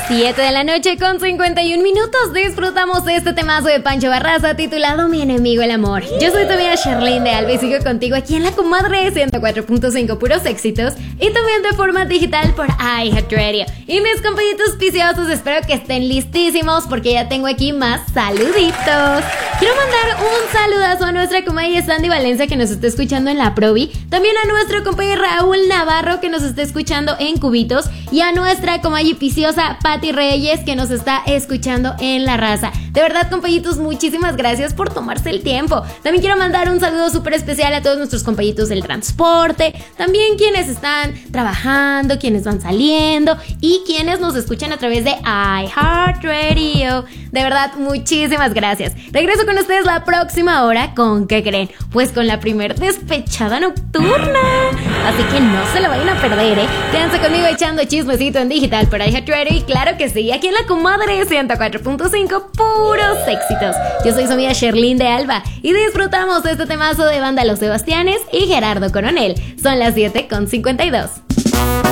7 de la noche con 51 minutos disfrutamos de este temazo de Pancho Barraza titulado Mi enemigo el amor. Yo soy tu amiga Sherlyn de Alba y sigo contigo aquí en La Comadre 104.5 puros éxitos y también de forma digital por iHeartRadio. Y mis compañitos piciosos, espero que estén listísimos porque ya tengo aquí más saluditos. Quiero mandar un saludazo a nuestra comadre Sandy Valencia que nos está escuchando en La Provi, también a nuestro compañero Raúl Navarro que nos está escuchando en Cubitos y a nuestra comadre piciosa Pati Reyes que nos está escuchando en La Raza. De verdad, compañitos, muchísimas gracias por tomarse el tiempo. También quiero mandar un saludo súper especial a todos nuestros compañitos del transporte, también quienes están trabajando, quienes van saliendo y quienes nos escuchan a través de iHeartRadio. De verdad, muchísimas gracias. Regreso con ustedes la próxima hora con, ¿qué creen? Pues con la primer despechada nocturna. Así que no se lo vayan a perder, ¿eh? Quédense conmigo echando chismecito en digital por iHeartRadio y claro que sí, aquí en La Comadre 104.5 puros éxitos. Yo soy su amiga Sherlyn de Alba y disfrutamos de este temazo de banda Los Sebastianes y Gerardo Coronel. Son las 7:52.